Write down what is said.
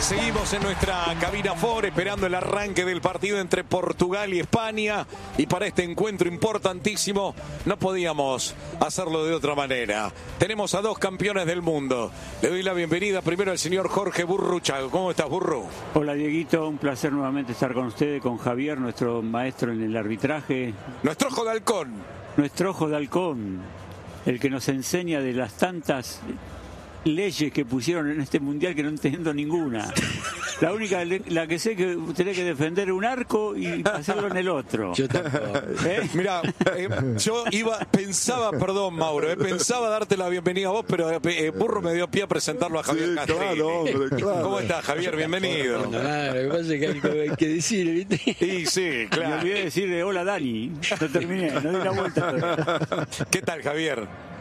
Seguimos en nuestra cabina FOR esperando el arranque del partido entre Portugal y España, y para este encuentro importantísimo no podíamos hacerlo de otra manera. Tenemos a dos campeones del mundo. Le doy la bienvenida primero al señor Jorge Burruchaga. ¿Cómo estás, Burru? Hola, Dieguito, un placer nuevamente estar con ustedes, con Javier, nuestro maestro en el arbitraje. Nuestro ojo de halcón. Nuestro ojo de halcón, el que nos enseña de las tantas leyes que pusieron en este mundial que no entiendo ninguna. La única, la que sé que tenés que defender un arco y hacerlo en el otro. Yo tampoco. Mira, yo pensaba, perdón, Mauro, pensaba darte la bienvenida a vos, pero Burro me dio pie a presentarlo a Javier Castrilli. Claro. ¿Cómo estás, Javier? Bienvenido. Claro, lo que pasa es que hay que decir, ¿viste? Sí, sí, Me claro. olvidé decir de hola, Dani. No terminé, no di la vuelta todavía. ¿Qué tal, Javier?